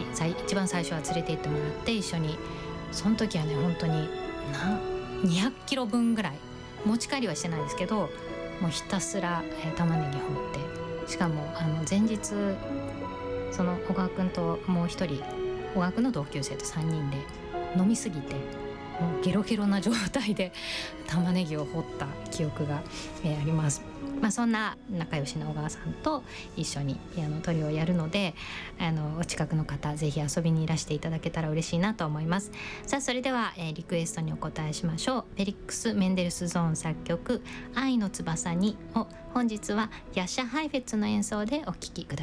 一番最初は連れて行ってもらって一緒に、その時はね本当に200キロ分ぐらい持ち帰りはしてないですけど、もうひたすら、玉ねぎ掘って、しかも前日その小川くんともう一人小川くんの同級生と3人で飲みすぎてもうゲロゲロな状態で玉ねぎを掘った記憶が、あります。そんな仲良しの小川さんと一緒にピアノトリオをやるので、お近くの方ぜひ遊びにいらしていただけたら嬉しいなと思います。さあそれでは、リクエストにお答えしましょう。フェリックス・メンデルスゾーン作曲愛の翼にを本日はヤッシャ・ハイフェッツの演奏でお聴きください。